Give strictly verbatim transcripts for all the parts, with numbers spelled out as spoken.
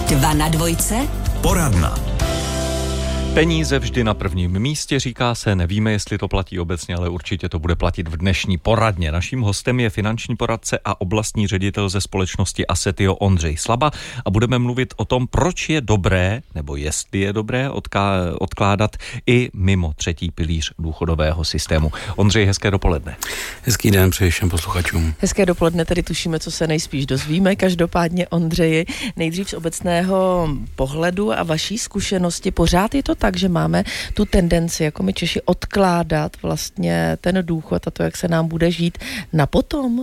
Dva na dvojce. Poradna. Peníze vždy na prvním místě, říká se, nevíme, jestli to platí obecně, ale určitě to bude platit v dnešní poradně. Naším hostem je finanční poradce a oblastní ředitel ze společnosti Assetio Ondřej Slaba a budeme mluvit o tom, proč je dobré, nebo jestli je dobré odká- odkládat i mimo třetí pilíř důchodového systému. Ondřej, hezké dopoledne. Hezký den přeji všem posluchačům. Hezké dopoledne, tedy tušíme, co se nejspíš dozvíme. Každopádně, Ondřeji, nejdřív z obecného pohledu a vaší zkušenosti, pořád je to tak, že máme tu tendenci, jako my Češi, odkládat vlastně ten důchod a to, jak se nám bude žít na potom?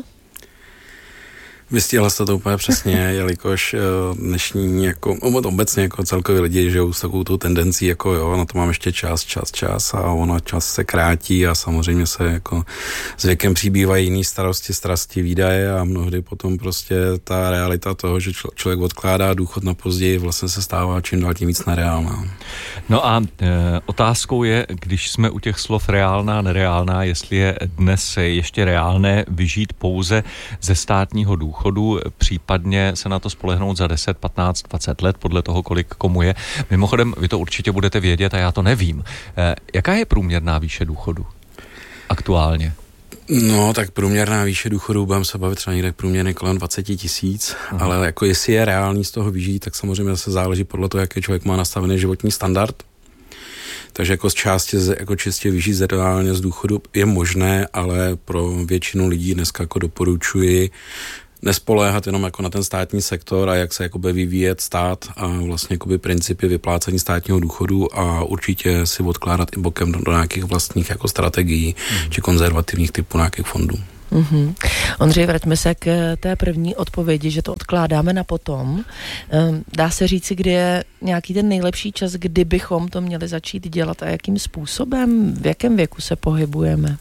Vystihla jste to úplně přesně, jelikož dnešní, jako obecně jako celkově lidi žijou s takovou tou tendencí, jako jo, na to mám ještě čas, čas, čas a ono čas se krátí a samozřejmě se jako s věkem přibývají jiný starosti, strasti, výdaje a mnohdy potom prostě ta realita toho, že člo, člověk odkládá důchod na později, vlastně se stává čím dál tím víc nereálná. No a e, otázkou je, když jsme u těch slov reálná, nereálná, jestli je dnes ještě reálné vyžít pouze ze státního důchodu, případně se na to spolehnout za deset, patnáct, dvacet let, podle toho, kolik komu je. Mimochodem, vy to určitě budete vědět a já to nevím. E, jaká je průměrná výše důchodu aktuálně? No, tak průměrná výše důchodu, budeme se bavit třeba někde průměrně kolem dvacet tisíc, uh-huh. ale jako jestli je reálný z toho vyžít, tak samozřejmě zase záleží podle toho, jaký člověk má nastavený životní standard. Takže jako z části jako čistě vyžít reálně z důchodu je možné, ale pro většinu lidí dneska jako doporučuji nespoléhat jenom jako na ten státní sektor a jak se jakoby vyvíjet stát a vlastně jakoby principy vyplácení státního důchodu a určitě si odkládat i bokem do, do nějakých vlastních jako strategií mm. či konzervativních typů nějakých fondů. Mm-hmm. Ondřej, vraťme se k té první odpovědi, že to odkládáme na potom. Dá se říci, kdy je nějaký ten nejlepší čas, kdy bychom to měli začít dělat a jakým způsobem, v jakém věku se pohybujeme?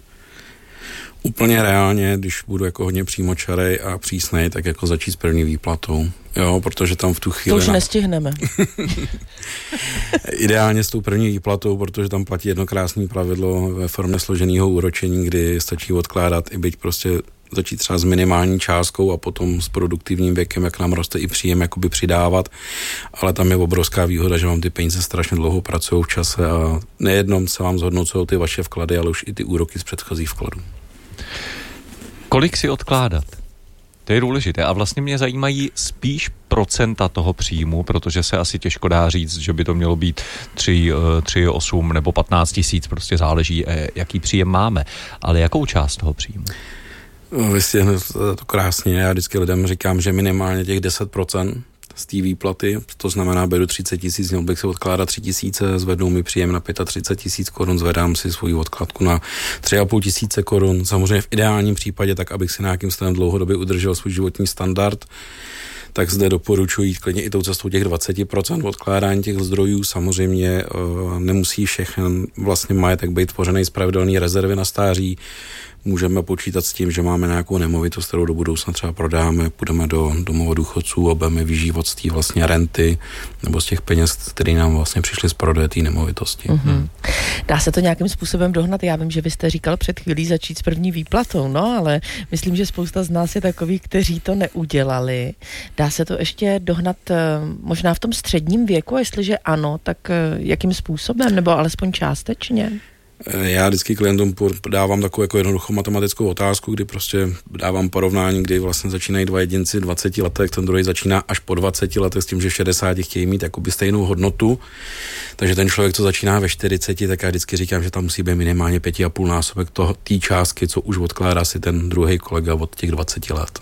Úplně reálně, když budu jako hodně přímočarej a přísnej, tak jako začít s první výplatou. Jo, protože tam v tu chvíli... To už na... nestihneme. Ideálně s tou první výplatou, protože tam platí jedno krásné pravidlo ve formě složeného úročení, kdy stačí odkládat i byť prostě začít třeba s minimální částkou a potom s produktivním věkem, jak nám roste i příjem, jakoby přidávat. Ale tam je obrovská výhoda, že vám ty peníze strašně dlouho pracují v čase a nejednom se vám zhodnocují ty vaše vklady, ale už i ty úroky z předchozích vkladů. Kolik si odkládat? To je důležité. A vlastně mě zajímají spíš procenta toho příjmu, protože se asi těžko dá říct, že by to mělo být tři, osm nebo patnáct tisíc, prostě záleží, jaký příjem máme. Ale jakou část toho příjmu? Vy jste to krásně, já vždycky lidem říkám, že minimálně těch deset procent z té výplaty, to znamená, beru třicet tisíc, měl bych si odkládat tři tisíce, zvednou mi příjem na třicet pět tisíc korun, zvedám si svoji odkladku na tři a půl tisíce korun, samozřejmě v ideálním případě, tak abych si nějakým stylem dlouhodobě udržel svůj životní standard, tak zde doporučuji jít klidně i tou cestou těch dvacet procent odkládání těch zdrojů. Samozřejmě uh, nemusí všechen vlastně majetek být tvořený z pravidelné rezervy na stáří. Můžeme počítat s tím, že máme nějakou nemovitost, kterou do budoucna třeba prodáme, půjdeme do domova důchodců a budeme vyžívat z té vlastně renty nebo z těch peněz, které nám vlastně přišly z prodeje té nemovitosti. Mm-hmm. Dá se to nějakým způsobem dohnat? Já vím, že vy jste říkal před chvílí začít s první výplatou, no, ale myslím, že spousta z nás je takových, kteří to neudělali. Dá se to ještě dohnat možná v tom středním věku? Jestliže ano, tak jakým způsobem? Nebo alespoň částečně? Já vždycky klientům dávám takovou jako jednoduchou matematickou otázku, kdy prostě dávám porovnání, kdy vlastně začínají dva jedinci v dvaceti letech, ten druhý začíná až po dvaceti letech s tím, že v šedesáti chtějí mít jakoby stejnou hodnotu. Takže ten člověk, co začíná ve čtyřiceti, tak já vždycky říkám, že tam musí být minimálně pěti a půl násobek té částky, co už odkládá si ten druhý kolega od těch dvaceti let.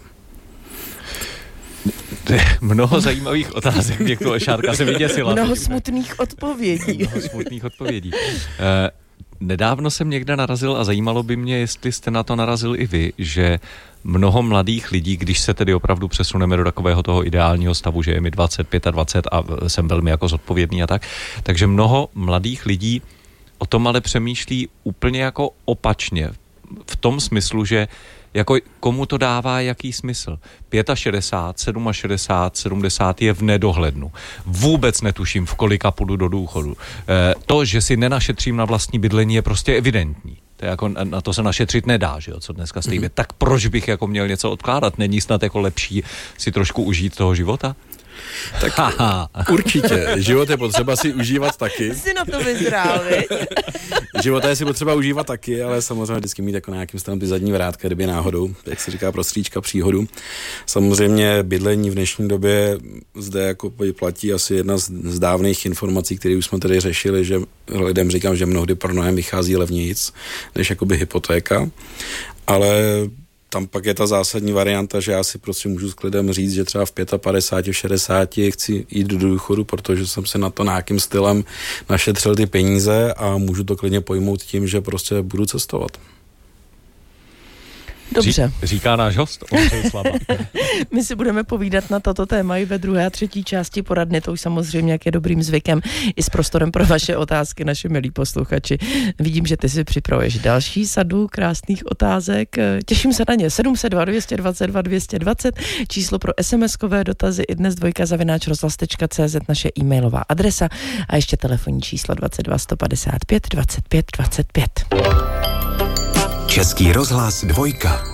Mnoho zajímavých otázek, mě k toho Šárka se vyděsila. Mnoho smutných odpovědí. Mnoho smutných odpovědí. Uh, Nedávno jsem někde narazil a zajímalo by mě, jestli jste na to narazil i vy, že mnoho mladých lidí, když se tedy opravdu přesuneme do takového toho ideálního stavu, že je mi dvacet, dvacet pět a jsem velmi jako zodpovědný a tak, takže mnoho mladých lidí o tom ale přemýšlí úplně jako opačně. V tom smyslu, že jako komu to dává jaký smysl. šedesát pět, šedesát sedm, sedmdesát je v nedohlednu. Vůbec netuším, v kolika půjdu do důchodu. E, to, že si nenašetřím na vlastní bydlení, je prostě evidentní. To je jako, na to se našetřit nedá, že jo, co dneska stejně. Mm. Tak proč bych jako měl něco odkládat? Není snad jako lepší si trošku užít toho života? Tak určitě, život je potřeba si užívat taky. Jsi na to vyzrál, viď? Život je si potřeba užívat taky, ale samozřejmě vždycky mít jako nějakým stylem ty zadní vrátka, kdyby náhodou, jak se říká pro stříčka příhodu. Samozřejmě bydlení v dnešní době zde jako platí asi jedna z, z dávných informací, které už jsme tady řešili, že lidem říkám, že mnohdy pronájem vychází levnějc, než jakoby hypotéka, ale tam pak je ta zásadní varianta, že já si prostě můžu s klidem říct, že třeba v padesát pět, v šedesáti chci jít do důchodu, protože jsem si na to nějakým stylem našetřil ty peníze a můžu to klidně pojmout tím, že prostě budu cestovat. Dobře. Říká náš host, Ondřej Slaba. My si budeme povídat na toto téma i ve druhé a třetí části poradny, to už samozřejmě, jak je dobrým zvykem, i s prostorem pro vaše otázky, naši milí posluchači. Vidím, že ty si připravuješ další sadu krásných otázek. Těším se na ně. sedm set dva, dvě dvacet dva, dvě dvacet, číslo pro SMSkové dotazy i dnes dvojka zavináč rozhlas tečka cé zet, naše e-mailová adresa a ještě telefonní číslo dvacet dva, sto padesát pět, dvacet pět, dvacet pět. Český rozhlas dvojka.